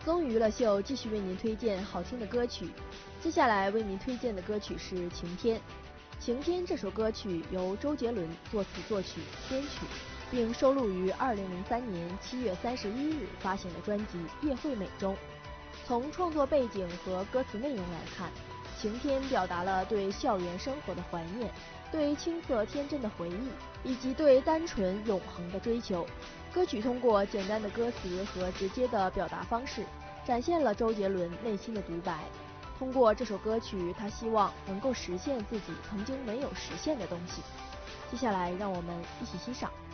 松娱乐秀继续为您推荐好听的歌曲，接下来为您推荐的歌曲是《晴天》。《晴天》这首歌曲由周杰伦作词作曲编曲，并收录于2003年7月31日发行的专辑《叶惠美》中。从创作背景和歌词内容来看，《晴天》表达了对校园生活的怀念，对青涩天真的回忆，以及对单纯永恒的追求。歌曲通过简单的歌词和直接的表达方式，展现了周杰伦内心的独白。通过这首歌曲，他希望能够实现自己曾经没有实现的东西。接下来，让我们一起欣赏。